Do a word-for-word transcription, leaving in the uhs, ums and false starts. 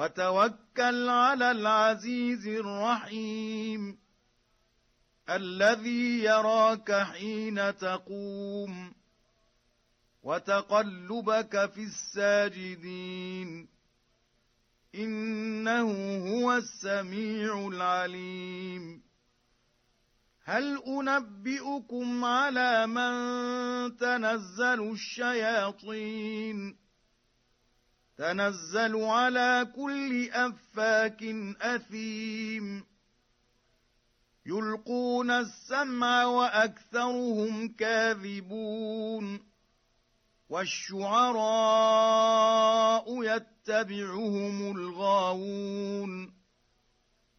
وتوكل على العزيز الرحيم الذي يراك حين تقوم وتقلبك في الساجدين إنه هو السميع العليم هل أنبئكم على من تنزل الشياطين تنزل على كل أفاك أثيم يلقون السمع وأكثرهم كاذبون والشعراء يتبعهم الغاوون